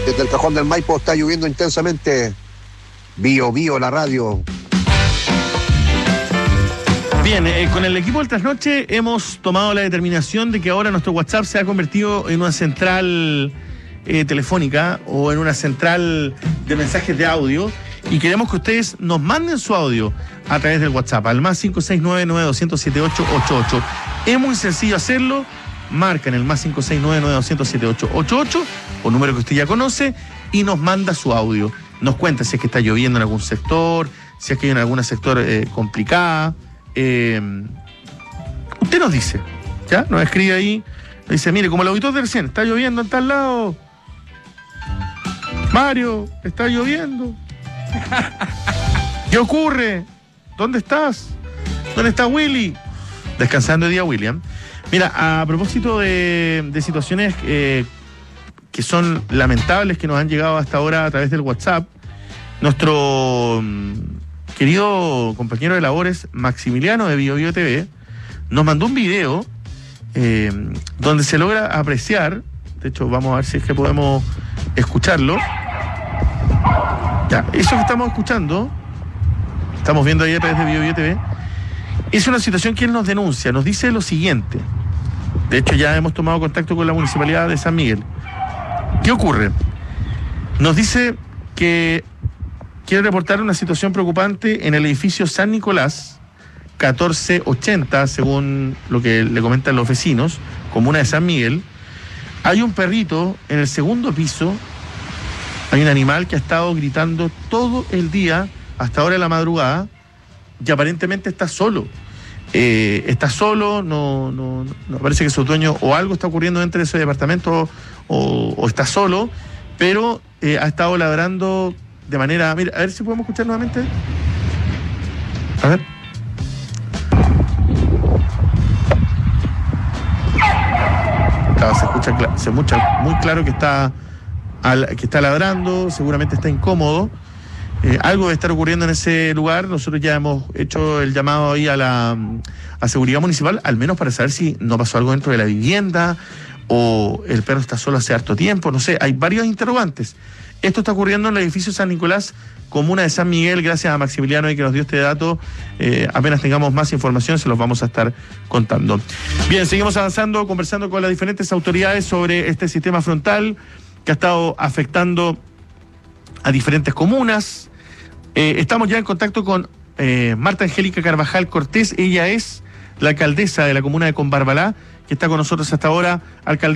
Desde el Cajón del Maipo está lloviendo intensamente. Bio, la radio. Bien, con el equipo del Trasnoche hemos tomado la determinación de que ahora nuestro WhatsApp se ha convertido en una central telefónica o en una central de mensajes de audio, y queremos que ustedes nos manden su audio a través del WhatsApp al más 569-9200-7888. Es muy sencillo hacerlo. Marcan el más 569-9200-7888, o número que usted ya conoce, y nos manda su audio. Nos cuenta si es que está lloviendo en algún sector, si es que hay en algún sector complicada. Usted nos dice, ¿ya? Nos escribe ahí, nos dice, mire, como el auditor de recién, está lloviendo en tal lado. Mario, está lloviendo. ¿Qué ocurre? ¿Dónde estás? ¿Dónde está Willy? Descansando el día, William. Mira, a propósito de situaciones que son lamentables que nos han llegado hasta ahora a través del WhatsApp, nuestro querido compañero de labores, Maximiliano de BioBio TV, nos mandó un video donde se logra apreciar, de hecho vamos a ver si es que podemos escucharlo. Ya, eso que estamos escuchando, estamos viendo ahí a través de BioBio TV, es una situación que él nos denuncia, nos dice lo siguiente. De hecho, ya hemos tomado contacto con la Municipalidad de San Miguel. ¿Qué ocurre? Nos dice que quiere reportar una situación preocupante en el edificio San Nicolás, 1480, según lo que le comentan los vecinos, comuna de San Miguel. Hay un perrito en el segundo piso, hay un animal que ha estado gritando todo el día, hasta ahora de la madrugada, y aparentemente está solo. No parece que su dueño o algo está ocurriendo dentro de ese departamento o está solo, pero ha estado ladrando de manera... Mira, a ver si podemos escuchar nuevamente. A ver. Claro, se escucha muy claro que está ladrando, seguramente está incómodo. Algo debe estar ocurriendo en ese lugar. Nosotros ya hemos hecho el llamado ahí a Seguridad Municipal, al menos para saber si no pasó algo dentro de la vivienda o el perro está solo hace harto tiempo, no sé, hay varios interrogantes. Esto está ocurriendo en el edificio San Nicolás, comuna de San Miguel, gracias a Maximiliano y que nos dio este dato. Apenas tengamos más información se los vamos a estar contando. Bien, seguimos avanzando, conversando con las diferentes autoridades sobre este sistema frontal que ha estado afectando a diferentes comunas. Estamos ya en contacto con Marta Angélica Carvajal Cortés. Ella es la alcaldesa de la comuna de Combarbalá, que está con nosotros hasta ahora. Alcaldesa,